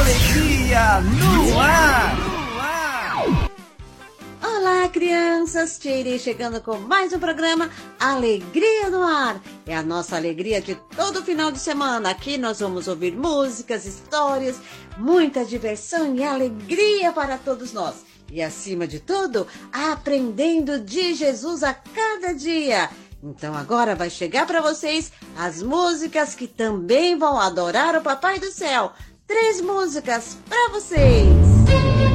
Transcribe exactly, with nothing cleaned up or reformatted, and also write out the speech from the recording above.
Alegria no ar! Olá, crianças! Tirei chegando com mais um programa Alegria no Ar. É a nossa alegria de todo final de semana. Aqui nós vamos ouvir músicas, histórias, muita diversão e alegria para todos nós. E acima de tudo, aprendendo de Jesus a cada dia. Então agora vai chegar para vocês as músicas que também vão adorar o Papai do Céu. Três músicas para vocês.